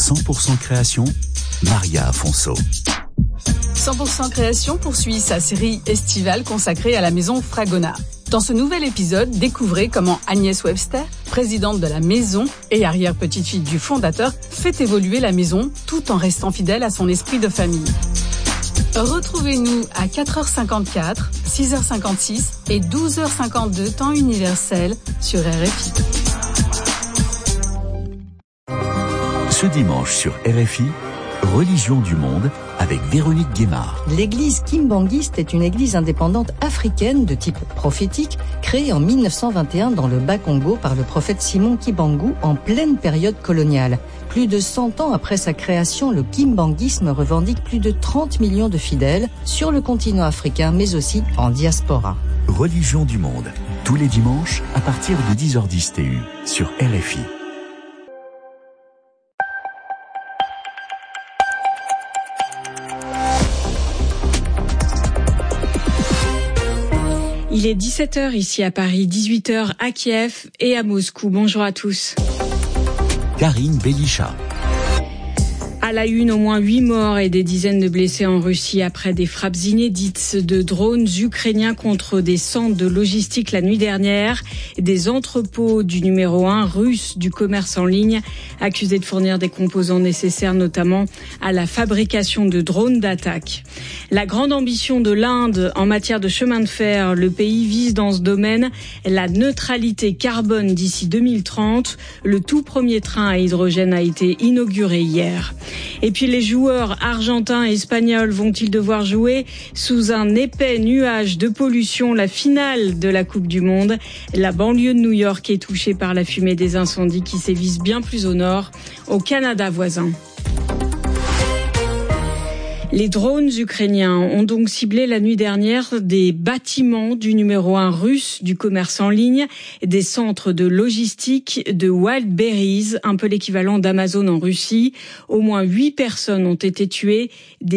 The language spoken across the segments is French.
100% création, Maria Afonso. 100% création poursuit sa série estivale consacrée à la maison Fragonard. Dans ce nouvel épisode, découvrez comment Agnès Webster, présidente de la maison et arrière-petite-fille du fondateur, fait évoluer la maison tout en restant fidèle à son esprit de famille. Retrouvez-nous à 4h54, 6h56 et 12h52 temps universel sur RFI. Ce dimanche sur RFI, Religion du monde avec Véronique Guémard. L'église kimbangiste est une église indépendante africaine de type prophétique créée en 1921 dans le Bas-Congo par le prophète Simon Kimbangu en pleine période coloniale. Plus de 100 ans après sa création, le kimbanguisme revendique plus de 30 millions de fidèles sur le continent africain mais aussi en diaspora. Religion du monde, tous les dimanches à partir de 10h10 TU sur RFI. Il est 17h ici à Paris, 18h à Kiev et à Moscou. Bonjour à tous. Karine Belisha. À la une, au moins 8 morts et des dizaines de blessés en Russie après des frappes inédites de drones ukrainiens contre des centres de logistique la nuit dernière. Des entrepôts du numéro 1 russe du commerce en ligne accusés de fournir des composants nécessaires notamment à la fabrication de drones d'attaque. La grande ambition de l'Inde en matière de chemin de fer, le pays vise dans ce domaine la neutralité carbone d'ici 2030. Le tout premier train à hydrogène a été inauguré hier. Et puis les joueurs argentins et espagnols vont-ils devoir jouer sous un épais nuage de pollution la finale de la Coupe du Monde? La banlieue de New York est touchée par la fumée des incendies qui sévissent bien plus au nord, au Canada voisin. Les drones ukrainiens ont donc ciblé la nuit dernière des bâtiments du numéro 1 russe du commerce en ligne, des centres de logistique de Wildberries, un peu l'équivalent d'Amazon en Russie. Au moins 8 personnes ont été tuées,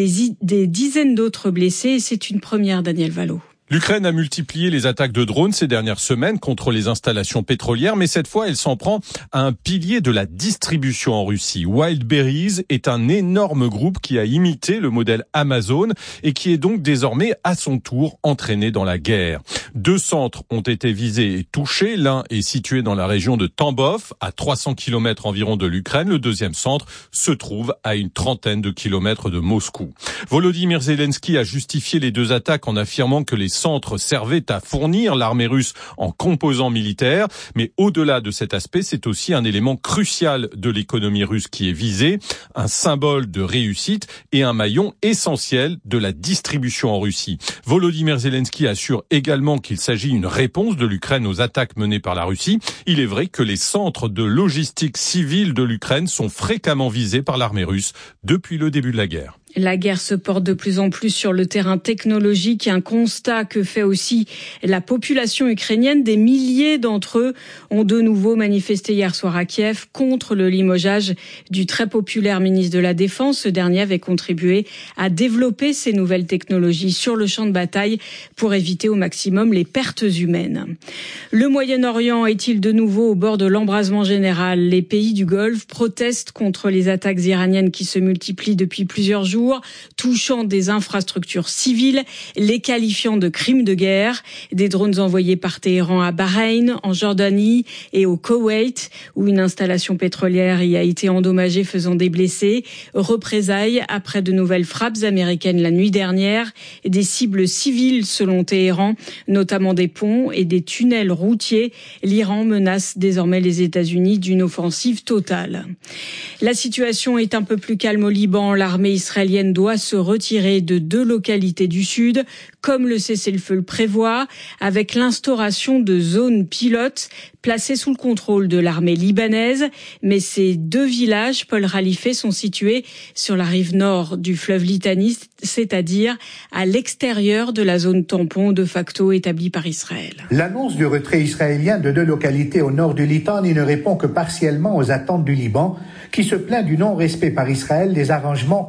des dizaines d'autres blessées. C'est une première, Daniel Vallot. L'Ukraine a multiplié les attaques de drones ces dernières semaines contre les installations pétrolières, mais cette fois, elle s'en prend à un pilier de la distribution en Russie. Wildberries est un énorme groupe qui a imité le modèle Amazon et qui est donc désormais à son tour entraîné dans la guerre. 2 centres ont été visés et touchés. L'un est situé dans la région de Tambov, à 300 km environ de l'Ukraine. Le deuxième centre se trouve à une trentaine de kilomètres de Moscou. Volodymyr Zelensky a justifié les 2 attaques en affirmant que les centres servaient à fournir l'armée russe en composants militaires. Mais au-delà de cet aspect, c'est aussi un élément crucial de l'économie russe qui est visé, un symbole de réussite et un maillon essentiel de la distribution en Russie. Volodymyr Zelensky assure également qu'il s'agit d'une réponse de l'Ukraine aux attaques menées par la Russie. Il est vrai que les centres de logistique civile de l'Ukraine sont fréquemment visés par l'armée russe depuis le début de la guerre. La guerre se porte de plus en plus sur le terrain technologique, un constat que fait aussi la population ukrainienne. Des milliers d'entre eux ont de nouveau manifesté hier soir à Kiev contre le limogeage du très populaire ministre de la Défense. Ce dernier avait contribué à développer ces nouvelles technologies sur le champ de bataille pour éviter au maximum les pertes humaines. Le Moyen-Orient est-il de nouveau au bord de l'embrasement général? Les pays du Golfe protestent contre les attaques iraniennes qui se multiplient depuis plusieurs jours, touchant des infrastructures civiles, les qualifiant de crimes de guerre. Des drones envoyés par Téhéran à Bahreïn, en Jordanie et au Koweït, où une installation pétrolière y a été endommagée, faisant des blessés. Représailles après de nouvelles frappes américaines la nuit dernière. Des cibles civiles selon Téhéran, notamment des ponts et des tunnels routiers. L'Iran menace désormais les États-Unis d'une offensive totale. La situation est un peu plus calme au Liban. L'armée israélienne doit se retirer de 2 localités du sud, comme le cessez-le-feu le prévoit, avec l'instauration de zones pilotes placées sous le contrôle de l'armée libanaise. Mais ces 2 villages, Paul Ralifé, sont situés sur la rive nord du fleuve Litani, c'est-à-dire à l'extérieur de la zone tampon de facto établie par Israël. L'annonce du retrait israélien de 2 localités au nord du Litani ne répond que partiellement aux attentes du Liban, qui se plaint du non-respect par Israël des arrangements conclus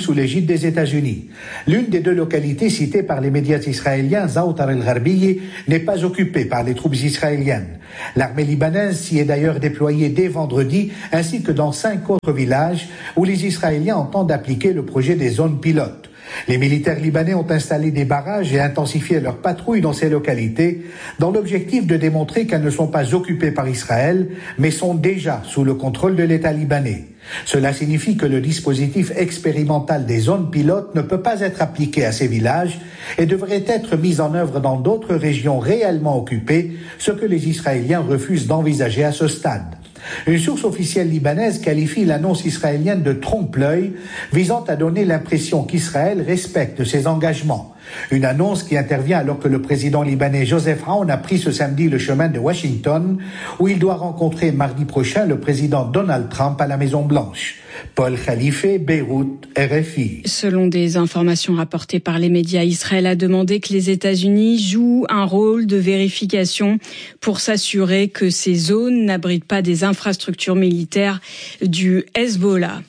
sous l'égide des États-Unis. L'une des deux localités citées par les médias israéliens, Zaoutar el-Gharbiyi, n'est pas occupée par les troupes israéliennes. L'armée libanaise s'y est d'ailleurs déployée dès vendredi, ainsi que dans 5 autres villages où les Israéliens entendent appliquer le projet des zones pilotes. Les militaires libanais ont installé des barrages et intensifié leurs patrouilles dans ces localités dans l'objectif de démontrer qu'elles ne sont pas occupées par Israël, mais sont déjà sous le contrôle de l'État libanais. Cela signifie que le dispositif expérimental des zones pilotes ne peut pas être appliqué à ces villages et devrait être mis en œuvre dans d'autres régions réellement occupées, ce que les Israéliens refusent d'envisager à ce stade. Une source officielle libanaise qualifie l'annonce israélienne de trompe-l'œil, visant à donner l'impression qu'Israël respecte ses engagements. Une annonce qui intervient alors que le président libanais Joseph Aoun a pris ce samedi le chemin de Washington, où il doit rencontrer mardi prochain le président Donald Trump à la Maison-Blanche. Paul Khalife, Beyrouth, RFI. Selon des informations rapportées par les médias, Israël a demandé que les États-Unis jouent un rôle de vérification pour s'assurer que ces zones n'abritent pas des infrastructures militaires du Hezbollah.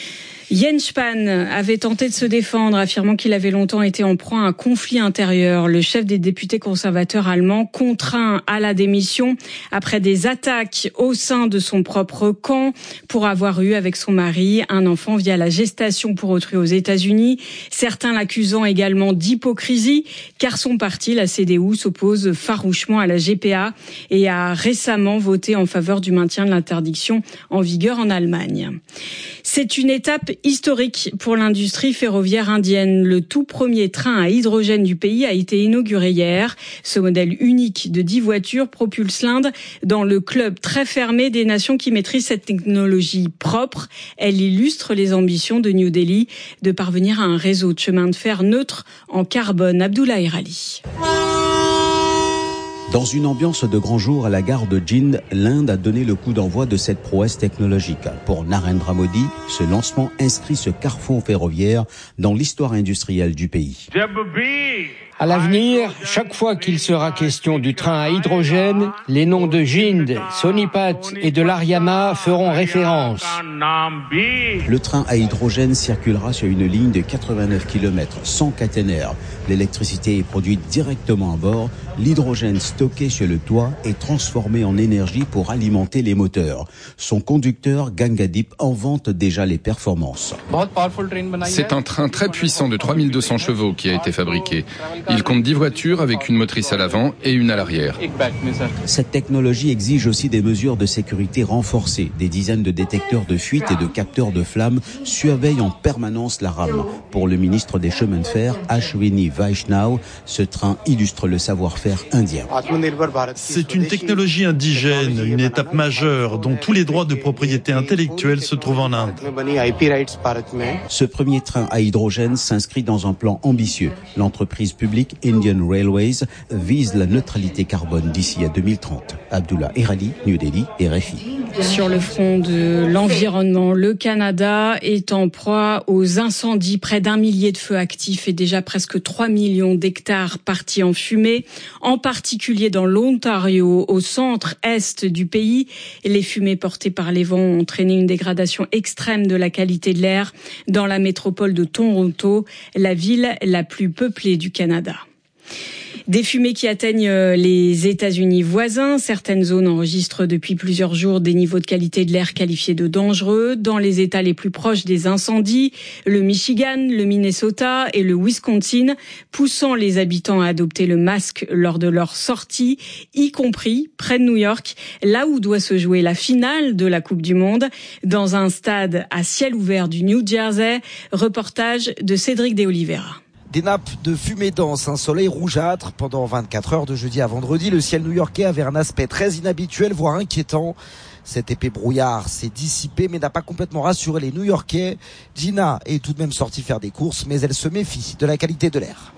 Jens Spahn avait tenté de se défendre, affirmant qu'il avait longtemps été en proie à un conflit intérieur. Le chef des députés conservateurs allemands, contraint à la démission après des attaques au sein de son propre camp pour avoir eu avec son mari un enfant via la gestation pour autrui aux États-Unis. Certains l'accusant également d'hypocrisie, car son parti, la CDU, s'oppose farouchement à la GPA et a récemment voté en faveur du maintien de l'interdiction en vigueur en Allemagne. C'est une étape historique pour l'industrie ferroviaire indienne. Le tout premier train à hydrogène du pays a été inauguré hier. Ce modèle unique de 10 voitures propulse l'Inde dans le club très fermé des nations qui maîtrisent cette technologie propre. Elle illustre les ambitions de New Delhi de parvenir à un réseau de chemin de fer neutre en carbone. Abdullah Erali. Dans une ambiance de grand jour à la gare de Jind, l'Inde a donné le coup d'envoi de cette prouesse technologique. Pour Narendra Modi, ce lancement inscrit ce carrefour ferroviaire dans l'histoire industrielle du pays. À l'avenir, chaque fois qu'il sera question du train à hydrogène, les noms de Jind, Sonipat et de l'Haryana feront référence. Le train à hydrogène circulera sur une ligne de 89 km sans caténaire. L'électricité est produite directement à bord. L'hydrogène stocké sur le toit est transformé en énergie pour alimenter les moteurs. Son conducteur, Gangadip, en vante déjà les performances. C'est un train très puissant de 3200 chevaux qui a été fabriqué. Il compte 10 voitures avec une motrice à l'avant et une à l'arrière. Cette technologie exige aussi des mesures de sécurité renforcées. Des dizaines de détecteurs de fuite et de capteurs de flammes surveillent en permanence la rame. Pour le ministre des Chemins de Fer, Ashwini Vaishnaw, ce train illustre le savoir-faire indien. C'est une technologie indigène, une étape majeure dont tous les droits de propriété intellectuelle se trouvent en Inde. Ce premier train à hydrogène s'inscrit dans un plan ambitieux. L'entreprise publique Indian Railways vise la neutralité carbone d'ici à 2030. Abdullah Erali, New Delhi, RFI. Sur le front de l'environnement, le Canada est en proie aux incendies. Près d'1 millier de feux actifs et déjà presque 3 millions d'hectares partis en fumée, en particulier dans l'Ontario, au centre-est du pays. Les fumées portées par les vents ont entraîné une dégradation extrême de la qualité de l'air dans la métropole de Toronto, la ville la plus peuplée du Canada. Des fumées qui atteignent les États-Unis voisins. Certaines zones enregistrent depuis plusieurs jours des niveaux de qualité de l'air qualifiés de dangereux. Dans les États les plus proches des incendies, le Michigan, le Minnesota et le Wisconsin, poussant les habitants à adopter le masque lors de leur sortie, y compris près de New York, là où doit se jouer la finale de la Coupe du Monde, dans un stade à ciel ouvert du New Jersey. Reportage de Cédric De Oliveira. Des nappes de fumée dense, un soleil rougeâtre. Pendant 24 heures de jeudi à vendredi, le ciel new-yorkais avait un aspect très inhabituel, voire inquiétant. Cet épais brouillard s'est dissipé, mais n'a pas complètement rassuré les New-Yorkais. Gina est tout de même sortie faire des courses, mais elle se méfie de la qualité de l'air.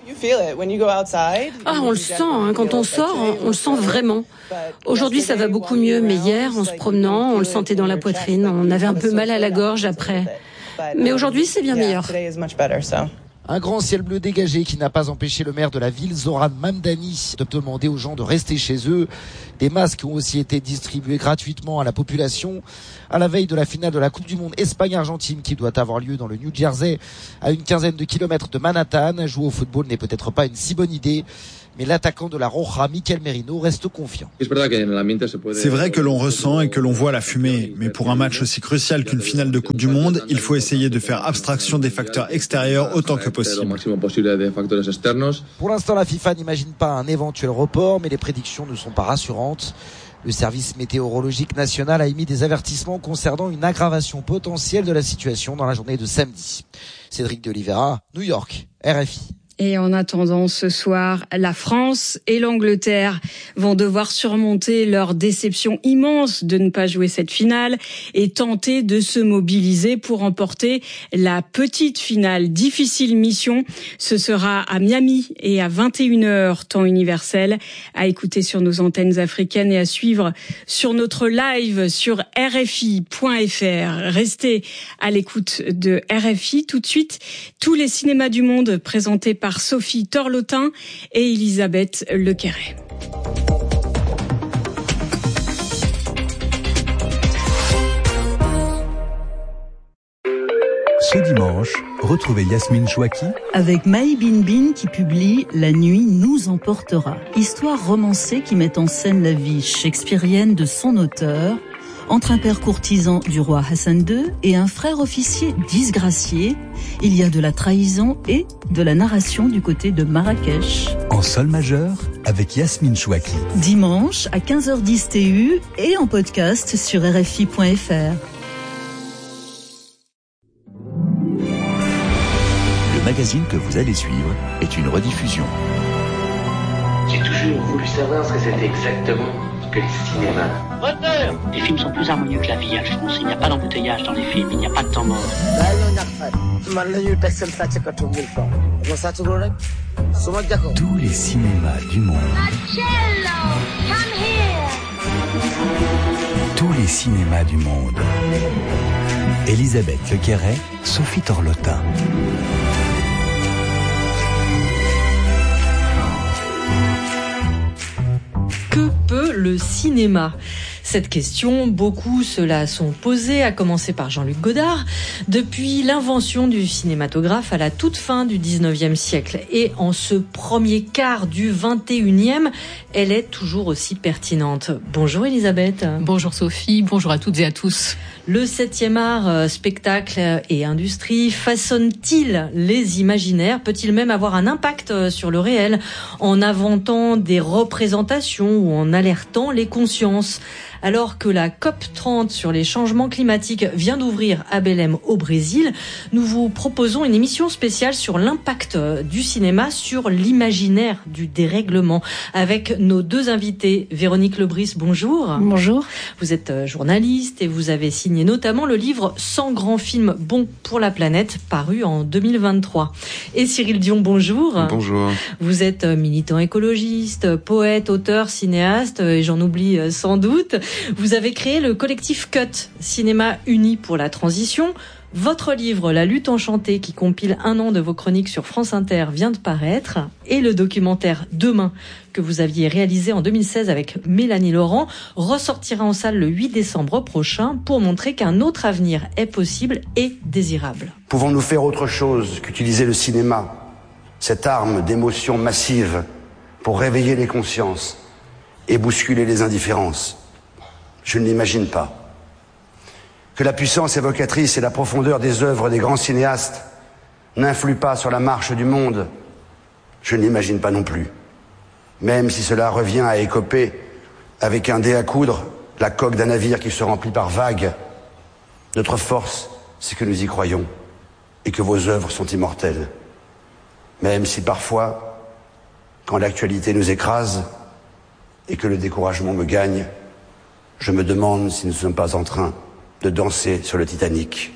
On le sent, quand on sort, on le sent vraiment. Aujourd'hui, ça va beaucoup mieux, mais hier, en se promenant, on le sentait dans la poitrine. On avait un peu mal à la gorge après. Mais aujourd'hui, c'est bien meilleur. Un grand ciel bleu dégagé qui n'a pas empêché le maire de la ville, Zoran Mamdani, de demander aux gens de rester chez eux. Des masques ont aussi été distribués gratuitement à la population à la veille de la finale de la Coupe du Monde Espagne-Argentine qui doit avoir lieu dans le New Jersey à une quinzaine de kilomètres de Manhattan. Jouer au football n'est peut-être pas une si bonne idée, mais l'attaquant de la Roja, Mikel Merino, reste confiant. C'est vrai que l'on ressent et que l'on voit la fumée, mais pour un match aussi crucial qu'une finale de Coupe du Monde, il faut essayer de faire abstraction des facteurs extérieurs autant que possible. Pour l'instant, la FIFA n'imagine pas un éventuel report, mais les prédictions ne sont pas rassurantes. Le service météorologique national a émis des avertissements concernant une aggravation potentielle de la situation dans la journée de samedi. Cédric de Oliveira, New York, RFI. Et en attendant, ce soir, la France et l'Angleterre vont devoir surmonter leur déception immense de ne pas jouer cette finale et tenter de se mobiliser pour remporter la petite finale. Difficile mission, ce sera à Miami et à 21h, temps universel, à écouter sur nos antennes africaines et à suivre sur notre live sur RFI.fr. Restez à l'écoute de RFI. Tout de suite, tous les cinémas du monde présentés par Sophie Torlotin et Elisabeth Lequerret. Ce dimanche, retrouvez Yasmine Chouaki avec Maï Binbin qui publie La nuit nous emportera. Histoire romancée qui met en scène la vie shakespearienne de son auteur, entre un père courtisan du roi Hassan II et un frère officier disgracié, il y a de la trahison et de la narration du côté de Marrakech. En sol majeur avec Yasmine Chouaki. Dimanche à 15h10 TU et en podcast sur RFI.fr. Le magazine que vous allez suivre est une rediffusion. J'ai toujours voulu savoir ce que c'était exactement que le cinéma. Les films sont plus harmonieux que la vie, Alphonse. Il n'y a pas d'embouteillage dans les films, il n'y a pas de temps mort. Tous les cinémas du monde. Tous les cinémas du monde. Elisabeth Lequerret, Sophie Torlotin. Que peut le cinéma ? Cette question, beaucoup se la sont posée, à commencer par Jean-Luc Godard, depuis l'invention du cinématographe à la toute fin du 19e siècle. Et en ce premier quart du 21e, elle est toujours aussi pertinente. Bonjour Elisabeth. Bonjour Sophie, bonjour à toutes et à tous. Le 7e art, spectacle et industrie, façonne-t-il les imaginaires ? Peut-il même avoir un impact sur le réel en inventant des représentations ou en alertant les consciences ? Alors que la COP30 sur les changements climatiques vient d'ouvrir à Belém au Brésil, nous vous proposons une émission spéciale sur l'impact du cinéma sur l'imaginaire du dérèglement avec nos deux invités. Véronique Lebris, bonjour. Bonjour. Vous êtes journaliste et vous avez signé notamment le livre 100 grands films bons pour la planète, paru en 2023. Et Cyril Dion, bonjour. Bonjour. Vous êtes militant écologiste, poète, auteur, cinéaste, et j'en oublie sans doute. Vous avez créé le collectif CUT, Cinéma Uni pour la Transition. Votre livre, La lutte enchantée, qui compile 1 an de vos chroniques sur France Inter, vient de paraître. Et le documentaire Demain, que vous aviez réalisé en 2016 avec Mélanie Laurent, ressortira en salle le 8 décembre prochain pour montrer qu'un autre avenir est possible et désirable. Pouvons-nous faire autre chose qu'utiliser le cinéma, cette arme d'émotion massive, pour réveiller les consciences et bousculer les indifférences ? Je ne l'imagine pas. Que la puissance évocatrice et la profondeur des œuvres des grands cinéastes n'influent pas sur la marche du monde, je ne l'imagine pas non plus. Même si cela revient à écoper avec un dé à coudre la coque d'un navire qui se remplit par vagues, notre force, c'est que nous y croyons et que vos œuvres sont immortelles. Même si parfois, quand l'actualité nous écrase et que le découragement me gagne, je me demande si nous ne sommes pas en train de danser sur le Titanic.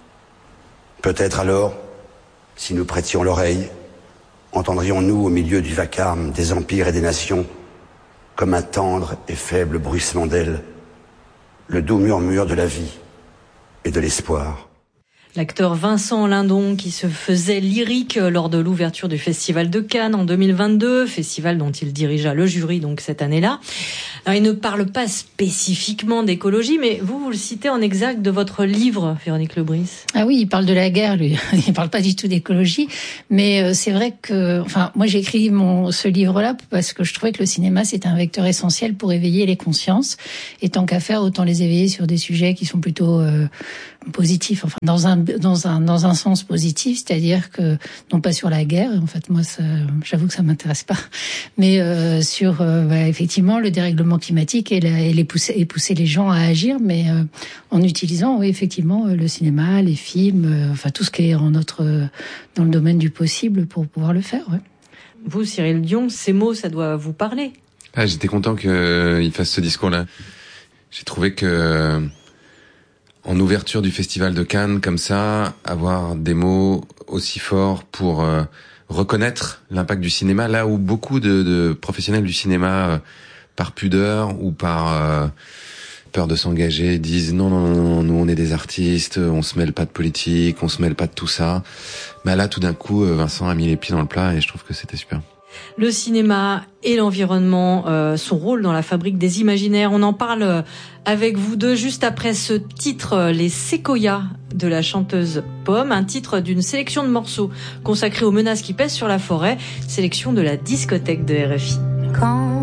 Peut-être alors, si nous prêtions l'oreille, entendrions-nous au milieu du vacarme des empires et des nations, comme un tendre et faible bruissement d'ailes, le doux murmure de la vie et de l'espoir. L'acteur Vincent Lindon qui se faisait lyrique lors de l'ouverture du Festival de Cannes en 2022, festival dont il dirigea le jury donc cette année-là. Alors, il ne parle pas spécifiquement d'écologie, mais vous le citez en exergue de votre livre, Véronique Lebris. Ah oui, il parle de la guerre, lui. Il parle pas du tout d'écologie, mais c'est vrai que, moi j'ai écrit ce livre-là parce que je trouvais que le cinéma c'est un vecteur essentiel pour éveiller les consciences. Et tant qu'à faire, autant les éveiller sur des sujets qui sont plutôt positifs, dans un sens positif, c'est-à-dire que non pas sur la guerre. En fait, moi, j'avoue que ça m'intéresse pas, mais sur effectivement le dérèglement climatique et pousser les gens à agir, mais en utilisant effectivement le cinéma, les films, tout ce qui est dans le domaine du possible pour pouvoir le faire. Ouais. Vous, Cyril Dion, ces mots, ça doit vous parler. J'étais content qu'il fasse ce discours-là. J'ai trouvé que en ouverture du Festival de Cannes, comme ça, avoir des mots aussi forts pour reconnaître l'impact du cinéma, là où beaucoup de professionnels du cinéma, par pudeur ou par peur de s'engager, disent non, nous on est des artistes, on se mêle pas de politique, on se mêle pas de tout ça. Mais là, tout d'un coup, Vincent a mis les pieds dans le plat et je trouve que c'était super. Le cinéma et l'environnement, son rôle dans la fabrique des imaginaires. On en parle avec vous deux juste après ce titre, Les Séquoias de la chanteuse Pomme, un titre d'une sélection de morceaux consacrés aux menaces qui pèsent sur la forêt, sélection de la discothèque de RFI. Quand